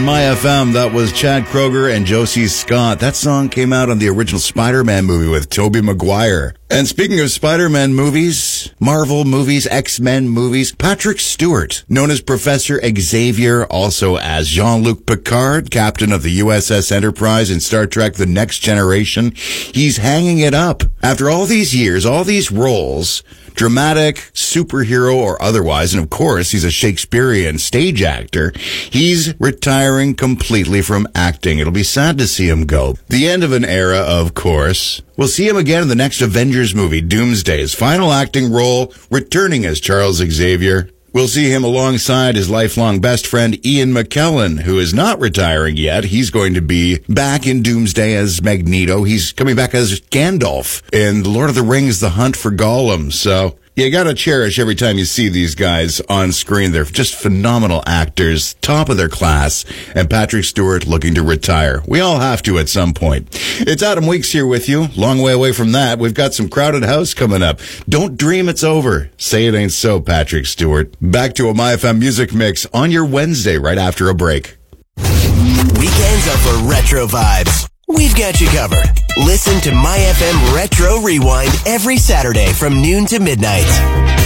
My FM. That was Chad Kroeger and Josie Scott. That song came out on the original Spider-Man movie with Tobey Maguire. And speaking of Spider-Man movies, Marvel movies, X-Men movies, Patrick Stewart, known as Professor Xavier, also as Jean-Luc Picard, captain of the USS Enterprise in Star Trek The Next Generation, he's hanging it up. After all these years, all these roles, dramatic, superhero or otherwise, and of course, he's a Shakespearean stage actor, he's retiring completely from acting. It'll be sad to see him go. The end of an era, of course. We'll see him again in the next Avengers movie, Doomsday, his final acting role, returning as Charles Xavier. We'll see him alongside his lifelong best friend, Ian McKellen, who is not retiring yet. He's going to be back in Doomsday as Magneto. He's coming back as Gandalf in The Lord of the Rings, The Hunt for Gollum. So you gotta cherish every time you see these guys on screen. They're just phenomenal actors, top of their class, and Patrick Stewart looking to retire. We all have to at some point. It's Adam Weeks here with you. Long way away from that. We've got some Crowded House coming up. Don't dream it's over. Say it ain't so, Patrick Stewart. Back to a MyFM Music Mix on your Wednesday right after a break. Weekends are for retro vibes. We've got you covered. Listen to My FM Retro Rewind every Saturday from noon to midnight.